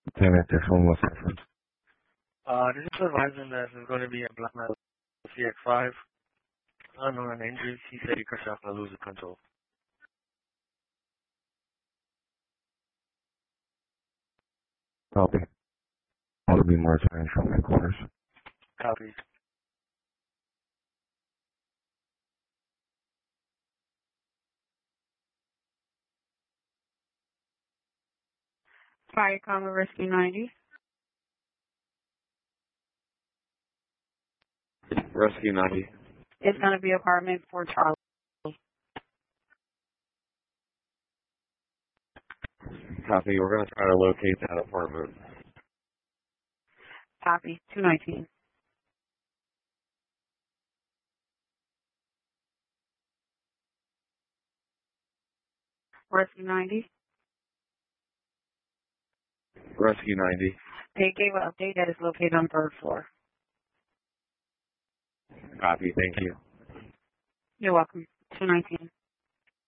Lieutenant, this one was reference. This is advising that there's going to be a black man CX5. Unknown injuries. He said he crashed off and lose control. Copy. I'll be more time from headquarters. Copy. Fire Comma Rescue 90. Rescue 90. It's going to be apartment 4 Charlie. Copy. We're going to try to locate that apartment. Copy. 219. Rescue 90. Rescue 90. They gave an update that is located on 3rd floor. Copy. Thank you. You're welcome. 219.